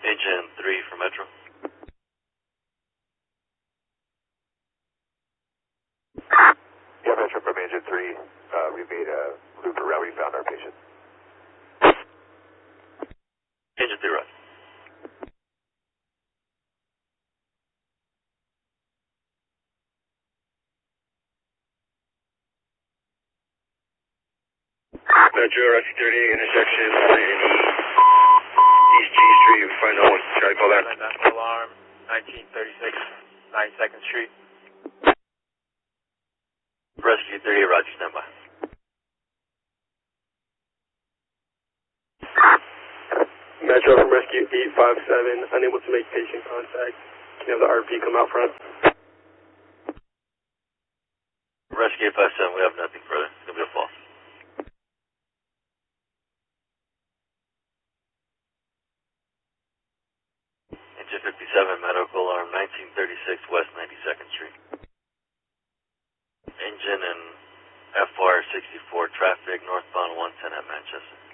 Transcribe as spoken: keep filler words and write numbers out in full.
Engine three for Metro. Yeah, Metro from Engine three. Uh, we made a looper route. We found our patient. Engine three, right. Metro, Rescue thirty-eight, intersection in East G Street. We find no one. Try to call that. National Alarm, nineteen thirty-six, ninety-second Street. Rescue thirty-eight, Roger, stand by. Metro from Rescue eight five seven, unable to make patient contact. Can you have the R P come out front? Rescue eight five seven, we have nothing further. It's going to be a false. Engine fifty-seven, medical alarm, nineteen thirty-six West ninety-second Street. Engine and F R sixty-four, traffic northbound one ten at Manchester.